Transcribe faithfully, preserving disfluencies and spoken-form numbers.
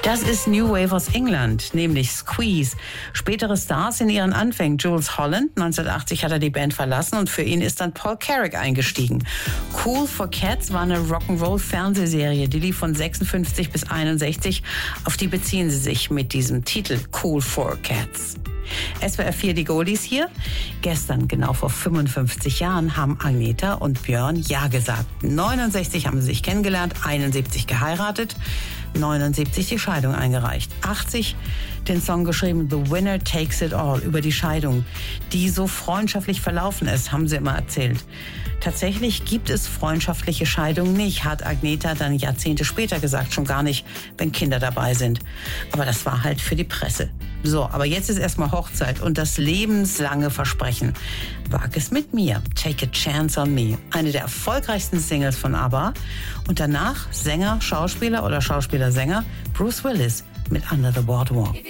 Das ist New Wave aus England, nämlich Squeeze. Spätere Stars in ihren Anfängen. Jools Holland, neunzehnhundertachtzig hat er die Band verlassen und für ihn ist dann Paul Carrack eingestiegen. Cool for Cats war eine Rock'n'Roll-Fernsehserie, die lief von sechsundfünfzig bis einundsechzig. Auf die beziehen sie sich mit diesem Titel Cool for Cats. S W R vier, die Goldies hier. Gestern, genau vor fünfundfünfzig Jahren, haben Agneta und Björn Ja gesagt. neunundsechzig haben sie sich kennengelernt, einundsiebzig geheiratet, neunundsiebzig die Scheidung eingereicht, achtzig den Song geschrieben The Winner Takes It All über die Scheidung, die so freundschaftlich verlaufen ist, haben sie immer erzählt. Tatsächlich gibt es freundschaftliche Scheidungen nicht, hat Agneta dann Jahrzehnte später gesagt, schon gar nicht, wenn Kinder dabei sind. Aber das war halt für die Presse. So, aber jetzt ist erstmal Hochzeit und das lebenslange Versprechen. Wag es mit mir, Take a Chance on Me. Eine der erfolgreichsten Singles von ABBA. Und danach Sänger, Schauspieler oder Schauspieler-Sänger Bruce Willis mit Under the Boardwalk.